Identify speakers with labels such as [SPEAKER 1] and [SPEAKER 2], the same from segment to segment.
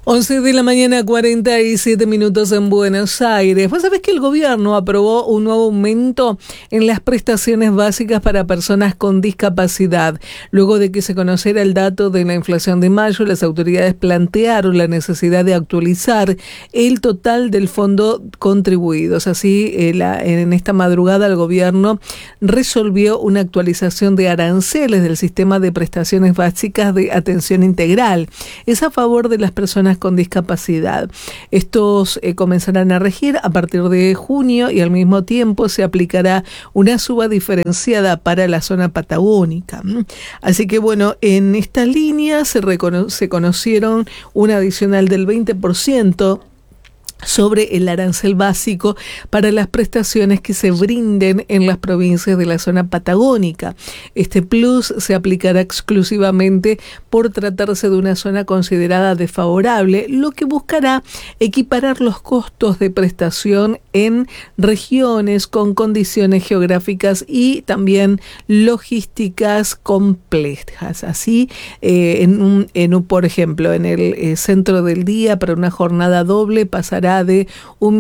[SPEAKER 1] 11 de la mañana, 47 minutos en Buenos Aires. Vos sabés que el gobierno aprobó un nuevo aumento en las prestaciones básicas para personas con discapacidad. Luego de que se conociera el dato de la inflación de mayo, las autoridades plantearon la necesidad de actualizar el total del fondo contribuidos. Así, en esta madrugada el gobierno resolvió una actualización de aranceles del sistema de prestaciones básicas de atención integral. Es a favor de las personas con discapacidad. Estos comenzarán a regir a partir de junio y al mismo tiempo se aplicará una suba diferenciada para la zona patagónica. Así que bueno, en esta línea se conocieron un adicional del 20% sobre el arancel básico para las prestaciones que se brinden en las provincias de la zona patagónica. Este plus se aplicará exclusivamente por tratarse de una zona considerada desfavorable, lo que buscará equiparar los costos de prestación en regiones con condiciones geográficas y también logísticas complejas. Así, por ejemplo, en el centro del día para una jornada doble pasará de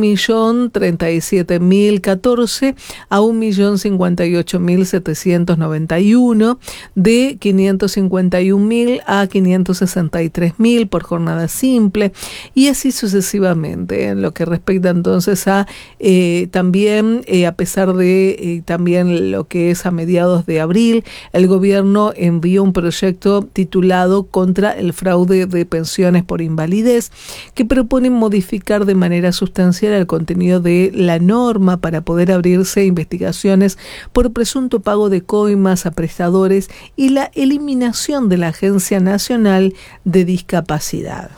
[SPEAKER 1] 1.037.014 a 1.058.791, de 551.000 a 563.000 por jornada simple, y así sucesivamente. En lo que respecta entonces a también, a pesar de también lo que es a mediados de abril, el gobierno envió un proyecto titulado Contra el fraude de pensiones por invalidez, que propone modificar de manera sustancial el contenido de la norma para poder abrirse investigaciones por presunto pago de coimas a prestadores y la eliminación de la Agencia Nacional de Discapacidad.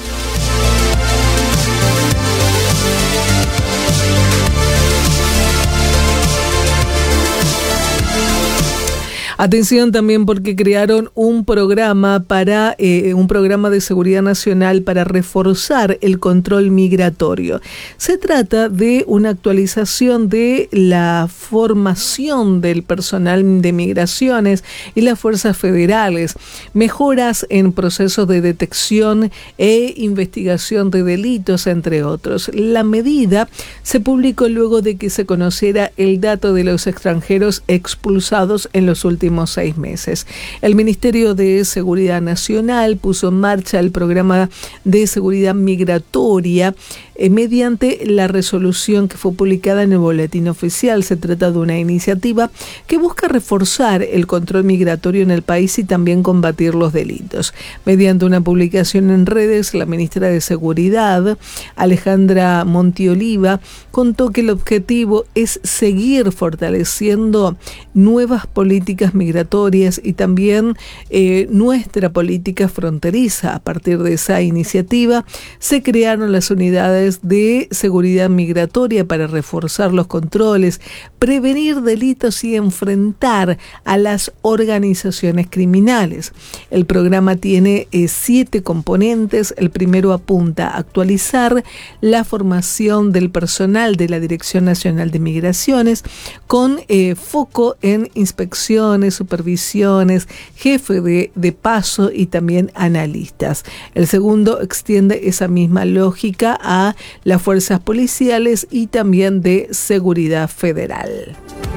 [SPEAKER 1] Atención también porque crearon un programa de seguridad nacional para reforzar el control migratorio. Se trata de una actualización de la formación del personal de migraciones y las fuerzas federales, mejoras en procesos de detección e investigación de delitos, entre otros. La medida se publicó luego de que se conociera el dato de los extranjeros expulsados en los últimos 6 meses. El Ministerio de Seguridad Nacional puso en marcha el programa de seguridad migratoria mediante la resolución que fue publicada en el Boletín Oficial. Se trata de una iniciativa que busca reforzar el control migratorio en el país y también combatir los delitos. Mediante una publicación en redes, la ministra de Seguridad, Alejandra Montioliva, contó que el objetivo es seguir fortaleciendo nuevas políticas migratorias y también nuestra política fronteriza. A partir de esa iniciativa se crearon las unidades de seguridad migratoria para reforzar los controles, prevenir delitos y enfrentar a las organizaciones criminales. El programa tiene 7 componentes. El primero apunta a actualizar la formación del personal de la Dirección Nacional de Migraciones con foco en inspecciones, supervisiones, jefe de paso y también analistas. El segundo extiende esa misma lógica a las fuerzas policiales y también de seguridad federal.